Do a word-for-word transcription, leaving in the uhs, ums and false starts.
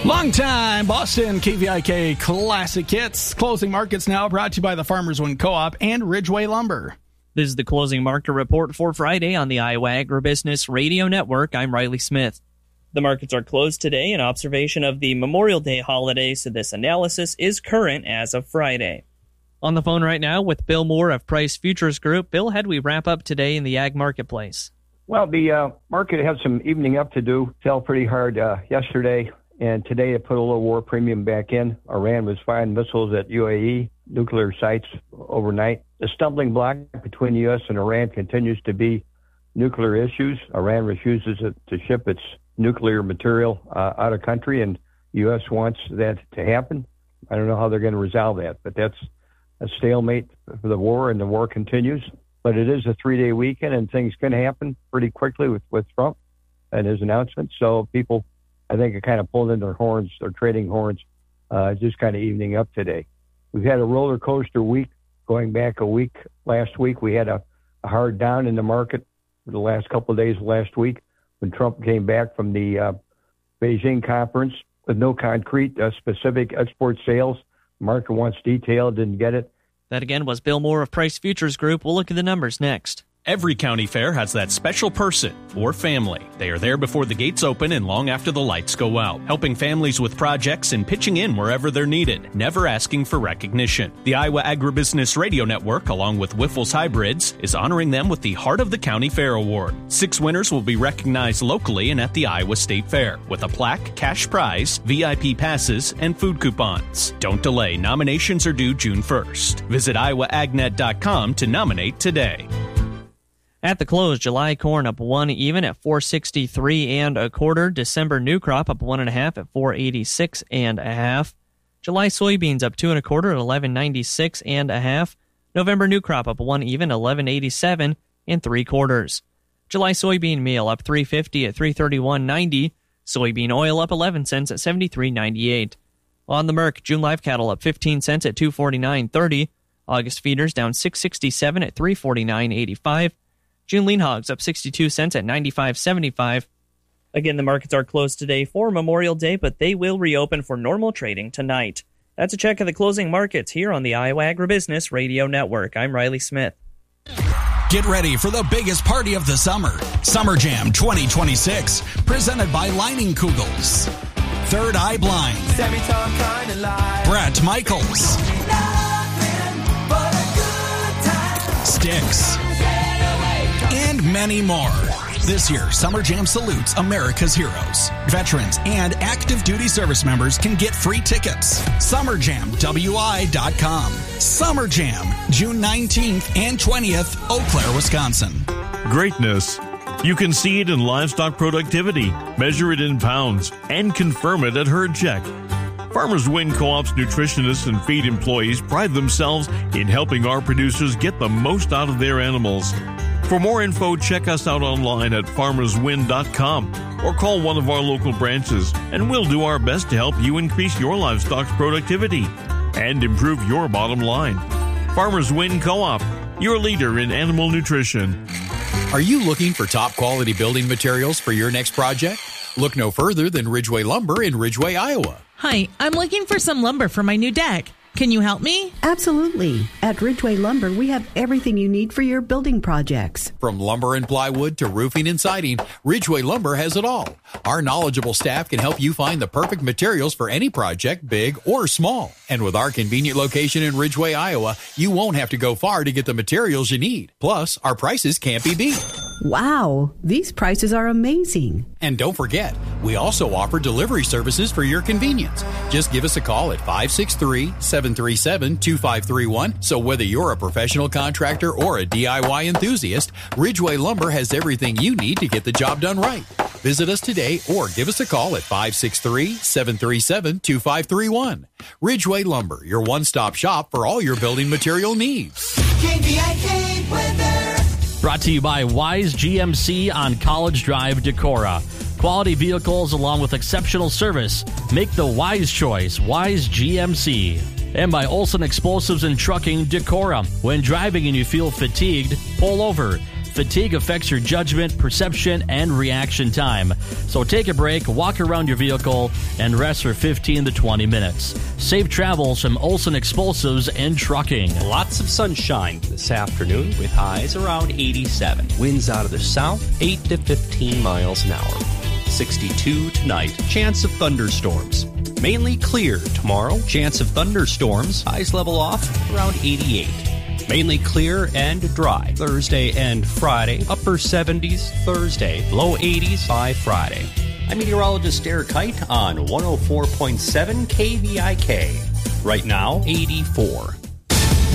Long time Boston K V I K Classic Hits. Closing markets now brought to you by the Farmers Win Co-op and Ridgeway Lumber. This is the closing market report for Friday on the Iowa Agribusiness Radio Network. I'm Riley Smith. The markets are closed today in observation of the Memorial Day holiday, so this analysis is current as of Friday. On the phone right now with Bill Moore of Price Futures Group. Bill, how do we wrap up today in the ag marketplace? Well, the uh, market had some evening up to do. Fell pretty hard uh, yesterday. And today it put a little war premium back in. Iran was firing missiles at U A E nuclear sites overnight. The stumbling block between the U S and Iran continues to be nuclear issues. Iran refuses to ship its nuclear material uh, out of country, and the U S wants that to happen. I don't know how they're going to resolve that, but that's a stalemate for the war, and the war continues. But it is a three-day weekend, and things can happen pretty quickly with, with Trump and his announcement. So people, I think, are kind of pulling in their horns, they're trading horns, uh, just kind of evening up today. We've had a roller coaster week. Going back a week, last week, we had a, a hard down in the market for the last couple of days last week when Trump came back from the uh, Beijing conference with no concrete uh, specific export sales. The market wants detail, didn't get it. That again was Bill Moore of Price Futures Group. We'll look at the numbers next. Every county fair has that special person or family. They are there before the gates open and long after the lights go out, helping families with projects and pitching in wherever they're needed, never asking for recognition. The Iowa Agribusiness Radio Network, along with Wyffels Hybrids, is honoring them with the Heart of the County Fair Award. Six winners will be recognized locally and at the Iowa State Fair with a plaque, cash prize, V I P passes, and food coupons. Don't delay. Nominations are due June first. Visit iowa ag net dot com to nominate today. At the close, July corn up one even at four sixty-three and a quarter. December new crop up one and a half at four eighty-six and a half. July soybeans up two and a quarter at eleven ninety-six and a half. November new crop up one even, eleven eighty-seven and three quarters. July soybean meal up three fifty at three thirty-one ninety. Soybean oil up eleven cents at seventy-three ninety-eight. On the Merc, June live cattle up fifteen cents at two forty-nine thirty. August feeders down six sixty-seven at three forty-nine eighty-five. June lean hogs up sixty-two cents at ninety-five seventy-five. Again, the markets are closed today for Memorial Day, but they will reopen for normal trading tonight. That's a check of the closing markets here on the Iowa Agribusiness Radio Network. I'm Riley Smith. Get ready for the biggest party of the summer. Summer Jam twenty twenty-six, presented by Lining Kugels. Third Eye Blind. Brett Michaels. Styx. And many more. This year, Summer Jam salutes America's heroes. Veterans and active duty service members can get free tickets. summer jam w i dot com. Summer Jam, June nineteenth and twentieth, Eau Claire, Wisconsin. Greatness. You can see it in livestock productivity, measure it in pounds, and confirm it at Herd Check. Farmers Win Co-op's nutritionists and feed employees pride themselves in helping our producers get the most out of their animals. For more info, check us out online at farmers win dot com or call one of our local branches, and we'll do our best to help you increase your livestock's productivity and improve your bottom line. Farmers Win Co-op, your leader in animal nutrition. Are you looking for top quality building materials for your next project? Look no further than Ridgeway Lumber in Ridgeway, Iowa. Hi, I'm looking for some lumber for my new deck. Can you help me? Absolutely. At Ridgeway Lumber, we have everything you need for your building projects. From lumber and plywood to roofing and siding, Ridgeway Lumber has it all. Our knowledgeable staff can help you find the perfect materials for any project, big or small. And with our convenient location in Ridgeway, Iowa, you won't have to go far to get the materials you need. Plus, our prices can't be beat. Wow, these prices are amazing. And don't forget, we also offer delivery services for your convenience. Just give us a call at five six three, seven three seven, two five three one. So whether you're a professional contractor or a D I Y enthusiast, Ridgeway Lumber has everything you need to get the job done right. Visit us today or give us a call at five six three, seven three seven, two five three one. Ridgeway Lumber, your one-stop shop for all your building material needs. K V I K weather. Brought to you by Wise G M C on College Drive, Decorah. Quality vehicles along with exceptional service. Make the wise choice, Wise G M C. And by Olson Explosives and Trucking, Decorah. When driving and you feel fatigued, pull over. Fatigue affects your judgment, perception, and reaction time. So take a break, walk around your vehicle, and rest for fifteen to twenty minutes. Safe travels from Olson Explosives and Trucking. Lots of sunshine this afternoon with highs around eighty-seven. Winds out of the south, eight to fifteen miles an hour. sixty-two tonight. Chance of thunderstorms. Mainly clear tomorrow. Chance of thunderstorms. Highs level off around eighty-eight. Mainly clear and dry Thursday and Friday. Upper seventies Thursday. Low eighties by Friday. I'm meteorologist Derek Height on one oh four point seven K V I K. Right now, eighty-four.